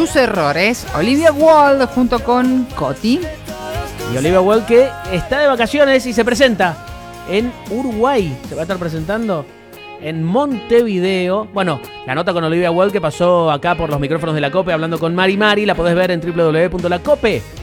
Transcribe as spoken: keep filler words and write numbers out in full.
sus errores. Olivia Wilde junto con Coti. Y Olivia Wilde que está de vacaciones y se presenta en Uruguay. Se va a estar presentando en Montevideo. Bueno, la nota con Olivia Wilde que pasó acá por los micrófonos de La Cope hablando con Mari Mari la podés ver en doble u doble u doble u punto la cope